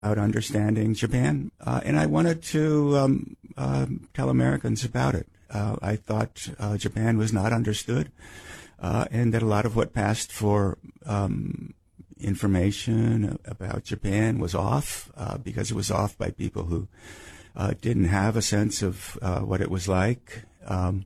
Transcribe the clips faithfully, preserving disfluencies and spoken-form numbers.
understanding Japan, uh, and I wanted to um, uh, tell Americans about it. Uh, I thought uh, Japan was not understood, uh, and that a lot of what passed for um, information about Japan was off, uh, because it was off by people who uh, didn't have a sense of uh, what it was like. Um,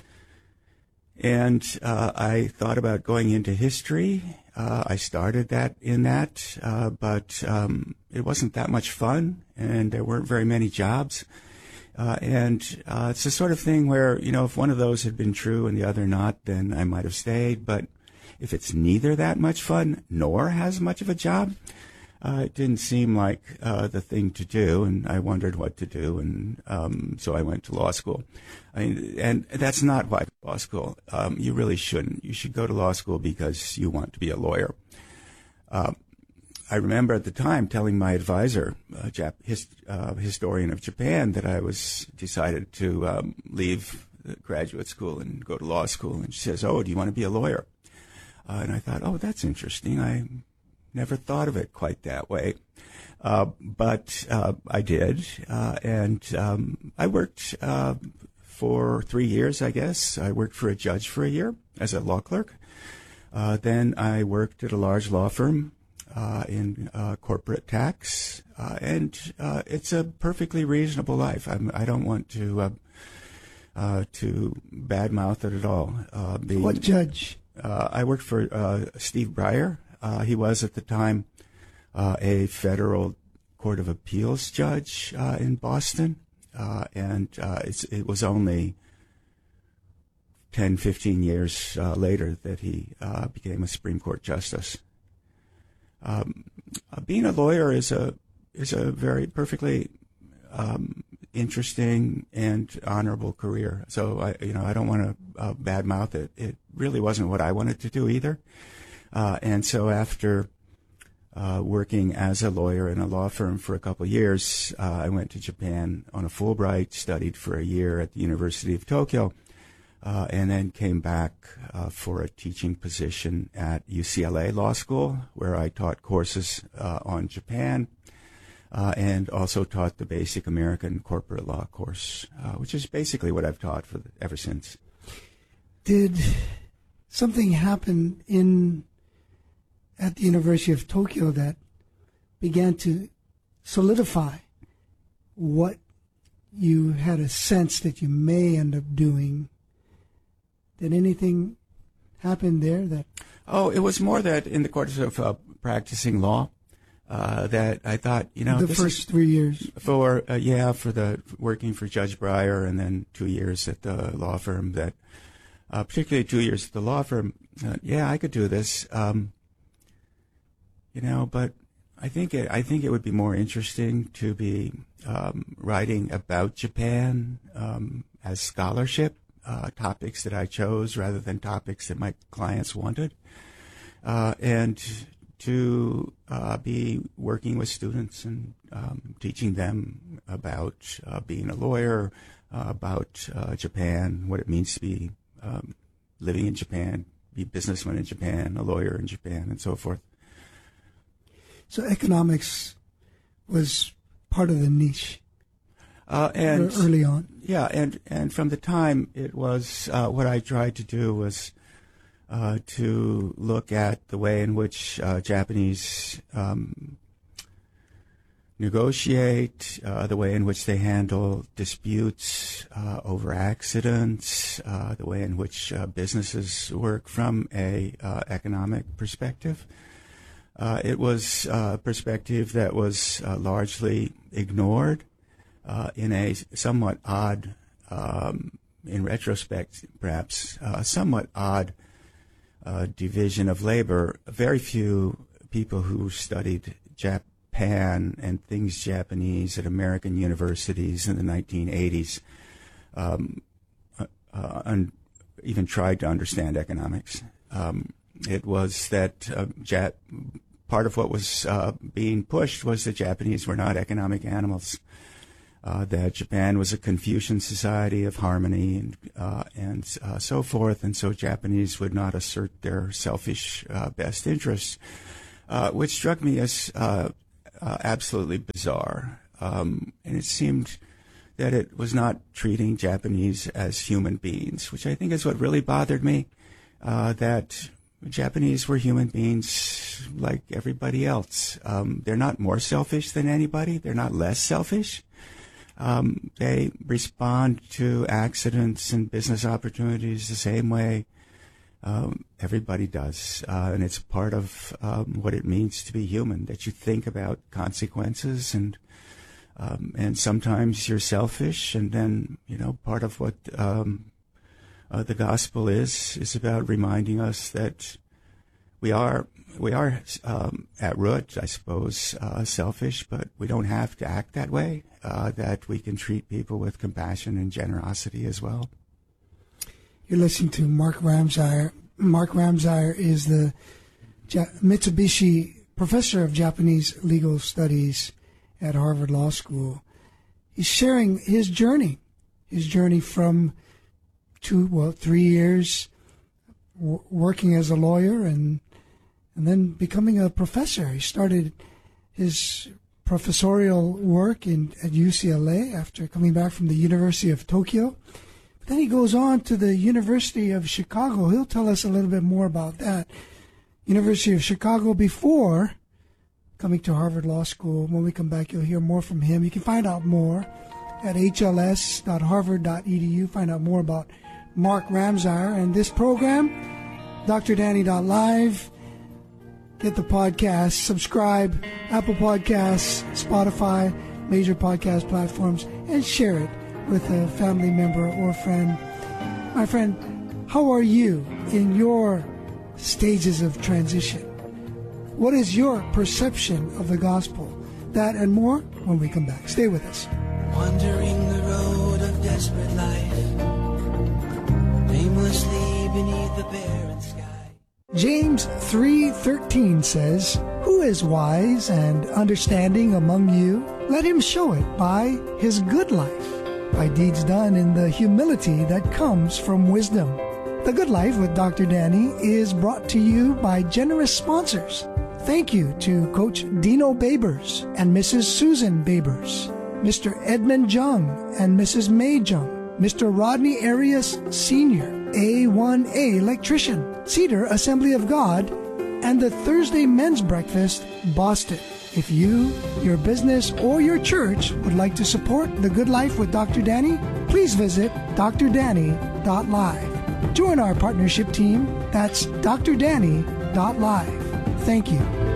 and uh, I thought about going into history. Uh, I started that in that, uh, but um, it wasn't that much fun, and there weren't very many jobs. Uh, and uh, it's the sort of thing where, you know, if one of those had been true and the other not, then I might have stayed. But if it's neither that much fun nor has much of a job, uh, it didn't seem like uh, the thing to do, and I wondered what to do, and um, so I went to law school. I mean, and that's not why law school. Um, you really shouldn't. You should go to law school because you want to be a lawyer. Uh, I remember at the time telling my advisor, a Jap- his, uh, historian of Japan, that I was decided to um, leave graduate school and go to law school. And she says, "Oh, do you want to be a lawyer?" Uh, and I thought, "Oh, that's interesting. I never thought of it quite that way." Uh, but uh, I did, uh, and um, I worked uh, for three years, I guess. I worked for a judge for a year as a law clerk. Uh, then I worked at a large law firm uh, in uh, corporate tax, uh, and uh, it's a perfectly reasonable life. I'm, I don't want to uh, uh, to badmouth it at all. Uh, being, what judge? Uh, I worked for uh, Steve Breyer. Uh, he was at the time uh, a federal court of appeals judge uh, in Boston, uh, and uh, it's, it was only ten, fifteen years uh, later that he uh, became a Supreme Court justice. Um, uh, being a lawyer is a is a very perfectly um, interesting and honorable career. So I, you know, I don't want to uh, badmouth it. It really wasn't what I wanted to do either. Uh, and so after uh, working as a lawyer in a law firm for a couple of years, uh, I went to Japan on a Fulbright, studied for a year at the University of Tokyo, uh, and then came back uh, for a teaching position at U C L A Law School, where I taught courses uh, on Japan, uh, and also taught the basic American corporate law course, uh, which is basically what I've taught for the, ever since. Did something happen in at the University of Tokyo that began to solidify what you had a sense that you may end up doing? Did anything happen there that? Oh, it was more that in the course of uh, practicing law, uh, that I thought, you know, the this first is three years for uh, yeah, for the working for Judge Breyer, and then two years at the law firm. That uh, particularly two years at the law firm. Uh, yeah, I could do this. Um, You know, but I think it, I think it would be more interesting to be um, writing about Japan um, as scholarship, uh, topics that I chose rather than topics that my clients wanted, uh, and to uh, be working with students and um, teaching them about uh, being a lawyer, uh, about uh, Japan, what it means to be um, living in Japan, be a businessman in Japan, a lawyer in Japan, and so forth. So economics was part of the niche uh, and early on. Yeah, and, and from the time it was, uh, what I tried to do was uh, to look at the way in which uh, Japanese um, negotiate, uh, the way in which they handle disputes uh, over accidents, uh, the way in which uh, businesses work from a uh, economic perspective. Uh, it was a perspective that was uh, largely ignored uh, in a somewhat odd, um, in retrospect perhaps, uh, somewhat odd uh, division of labor. Very few people who studied Japan and things Japanese at American universities in the nineteen eighties um, uh, uh, un- even tried to understand economics. Um, It was that uh, Jap- part of what was uh, being pushed was that Japanese were not economic animals, uh, that Japan was a Confucian society of harmony and uh, and uh, so forth, and so Japanese would not assert their selfish uh, best interests, uh, which struck me as uh, uh, absolutely bizarre. Um, and it seemed that it was not treating Japanese as human beings, which I think is what really bothered me, uh, that Japanese were human beings like everybody else. Um, they're not more selfish than anybody. They're not less selfish. Um, they respond to accidents and business opportunities the same way um, everybody does. Uh, and it's part of um, what it means to be human, that you think about consequences, and um, and sometimes you're selfish. And then, you know, part of what um, uh, the gospel is, is about reminding us that we are we are um, at root, I suppose, uh, selfish, but we don't have to act that way, uh, that we can treat people with compassion and generosity as well. You're listening to Mark Ramsire. Mark Ramsire is the ja- Mitsubishi Professor of Japanese Legal Studies at Harvard Law School. He's sharing his journey, his journey from two, well, three years w- working as a lawyer and and then becoming a professor. He started his professorial work in at U C L A after coming back from the University of Tokyo. But then he goes on to the University of Chicago. He'll tell us a little bit more about that. University of Chicago before coming to Harvard Law School. When we come back, you'll hear more from him. You can find out more at h l s dot harvard dot e d u. Find out more about Mark Ramsire and this program, D R Danny dot live. Get the podcast, subscribe, Apple Podcasts, Spotify, major podcast platforms, and share it with a family member or friend. My friend, how are you in your stages of transition? What is your perception of the gospel? That and more when we come back. Stay with us. Wandering the road of desperate life, aimlessly beneath the barren sky. James three thirteen says, "Who is wise and understanding among you? Let him show it by his good life, by deeds done in the humility that comes from wisdom." The Good Life with Doctor Danny is brought to you by generous sponsors. Thank you to Coach Dino Babers and Missus Susan Babers, Mister Edmund Jung and Missus May Jung, Mister Rodney Arias Senior, A one A Electrician, Cedar Assembly of God, and the Thursday Men's Breakfast, Boston. If you, your business, or your church would like to support The Good Life with Doctor Danny, please visit D R Danny dot live. Join our partnership team. That's D R Danny dot live. Thank you.